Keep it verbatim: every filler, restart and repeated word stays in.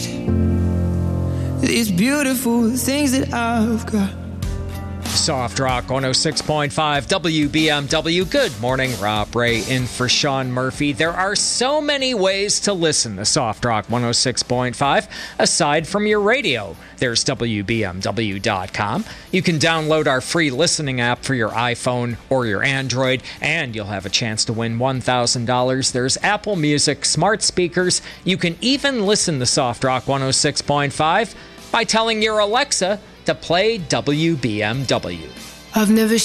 These beautiful things that I've got. Soft Rock one oh six point five W B M W. Good morning, Rob Ray in for Sean Murphy. There are so many ways to listen to Soft Rock one oh six point five aside from your radio. There's W B M W dot com. You can download our free listening app for your iPhone or your Android, and you'll have a chance to win one thousand dollars. There's Apple Music, smart speakers. You can even listen to Soft Rock one oh six point five by telling your Alexa to play W B M W. I've never